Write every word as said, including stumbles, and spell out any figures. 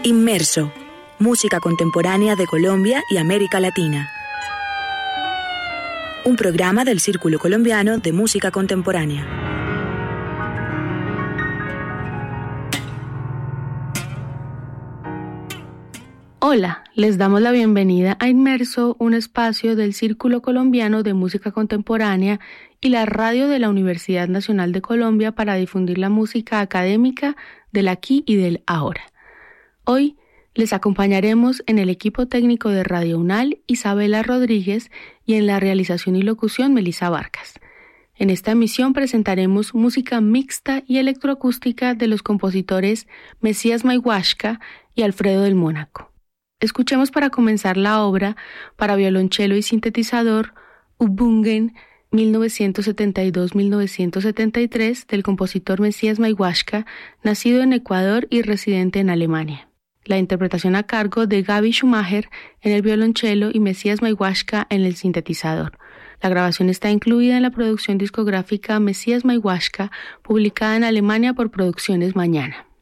Inmerso, música contemporánea de Colombia y América Latina. Un programa del Círculo Colombiano de Música Contemporánea. Hola, les damos la bienvenida a Inmerso, un espacio del Círculo Colombiano de Música Contemporánea y la radio de la Universidad Nacional de Colombia para difundir la música académica del aquí y del ahora. Hoy les acompañaremos en el equipo técnico de Radio UNAL, Isabela Rodríguez, y en la realización y locución, Melissa Vargas. En esta emisión presentaremos música mixta y electroacústica de los compositores Mesías Mayhuashka y Alfredo del Mónaco. Escuchemos para comenzar la obra para violonchelo y sintetizador Übungen mil novecientos setenta y dos a mil novecientos setenta y tres del compositor Mesías Mayhuashka, nacido en Ecuador y residente en Alemania. La interpretación a cargo de Gaby Schumacher en el violonchelo y Mesías Mayhuashka en el sintetizador. La grabación está incluida en la producción discográfica Mesías Mayhuashka, publicada en Alemania por Producciones Mañana.